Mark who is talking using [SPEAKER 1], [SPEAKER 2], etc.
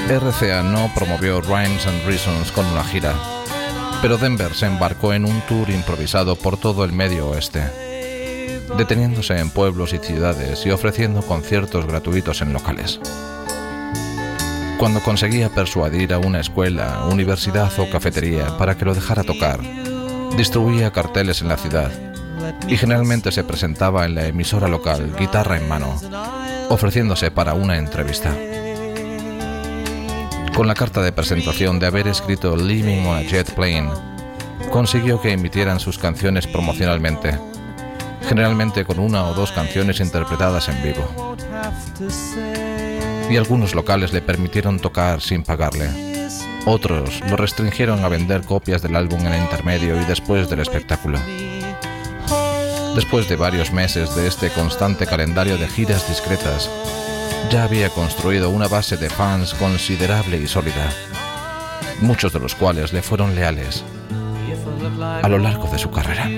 [SPEAKER 1] RCA no promovió Rhymes and Reasons con una gira, pero Denver se embarcó en un tour improvisado por todo el Medio Oeste, deteniéndose en pueblos y ciudades y ofreciendo conciertos gratuitos en locales. Cuando conseguía persuadir a una escuela, universidad o cafetería para que lo dejara tocar, distribuía carteles en la ciudad y generalmente se presentaba en la emisora local, guitarra en mano, ofreciéndose para una entrevista. Con la carta de presentación de haber escrito Living on a Jet Plane, consiguió que emitieran sus canciones promocionalmente, generalmente con una o dos canciones interpretadas en vivo. Y algunos locales le permitieron tocar sin pagarle. Otros lo restringieron a vender copias del álbum en el intermedio y después del espectáculo. Después de varios meses de este constante calendario de giras discretas, ya había construido una base de fans considerable y sólida, muchos de los cuales le fueron leales a lo largo de su carrera.